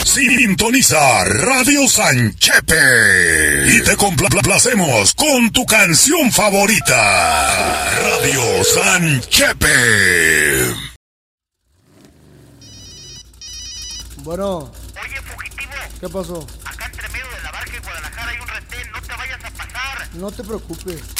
Sintoniza Radio Sanchepe y te complacemos con tu canción favorita. Radio Sanchepe. Bueno. Oye, fugitivo. ¿Qué pasó? Acá entre medio de la barca y Guadalajara hay un retén, no te vayas a pasar. No te preocupes.